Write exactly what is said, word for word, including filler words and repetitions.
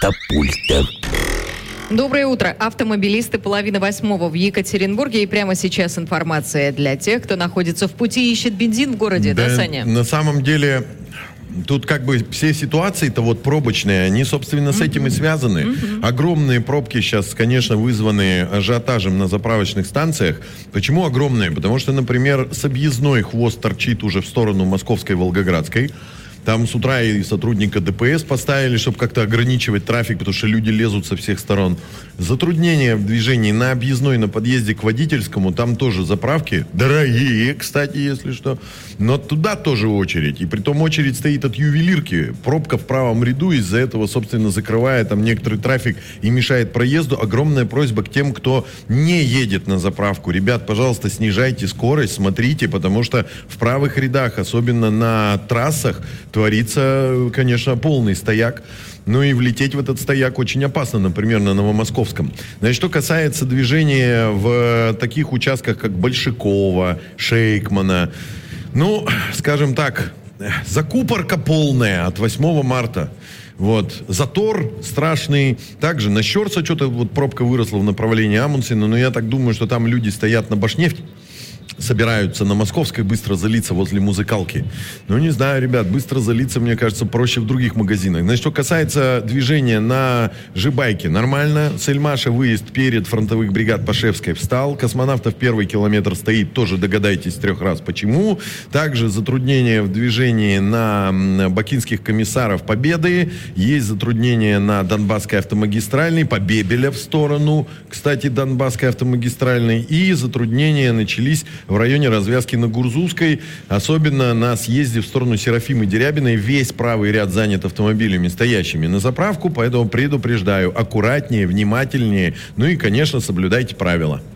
Капульта. Доброе утро. Автомобилисты, половина восьмого в Екатеринбурге. И прямо сейчас информация для тех, кто находится в пути и ищет бензин в городе, да, да Саня? На самом деле, тут как бы все ситуации-то вот пробочные, они, собственно, с mm-hmm. этим и связаны. Mm-hmm. Огромные пробки сейчас, конечно, вызваны ажиотажем на заправочных станциях. Почему огромные? Потому что, например, с объездной хвост торчит уже в сторону Московской, Волгоградской. Там с утра и сотрудника ДПС поставили, чтобы как-то ограничивать трафик, потому что люди лезут со всех сторон. Затруднения в движении на объездной, на подъезде к Водительскому, там тоже заправки. Дорогие, кстати, если что. Но туда тоже очередь. И притом очередь стоит от ювелирки. Пробка в правом ряду, из-за этого, собственно, закрывает там некоторый трафик и мешает проезду. Огромная просьба к тем, кто не едет на заправку. Ребят, пожалуйста, снижайте скорость, смотрите, потому что в правых рядах, особенно на трассах, творится, конечно, полный стояк. Ну и влететь в этот стояк очень опасно, например, на Новомосковском. Значит, что касается движения в таких участках, как Большакова, Шейкмана, ну, скажем так, закупорка полная от восьмого марта. Вот. Затор страшный. Также на Щорса что-то вот пробка выросла в направлении Амундсена, но я так думаю, что там люди стоят на Башнефть, собираются на Московской быстро залиться возле музыкалки. Ну, не знаю, ребят, быстро залиться, мне кажется, проще в других магазинах. Значит, что касается движения на Жибайке, нормально. Сельмаша выезд перед фронтовых бригад Пашевской встал. Космонавтов первый километр стоит, тоже догадайтесь трех раз почему. Также затруднения в движении на Бакинских комиссаров Победы. Есть затруднения на Донбасской автомагистральной, по Бебеля в сторону, кстати, Донбасской автомагистральной. И затруднения начались в районе развязки на Гурзувской, особенно на съезде в сторону Серафимы Дерябиной. Весь правый ряд занят автомобилями, стоящими на заправку, поэтому предупреждаю, аккуратнее, внимательнее, ну и, конечно, соблюдайте правила.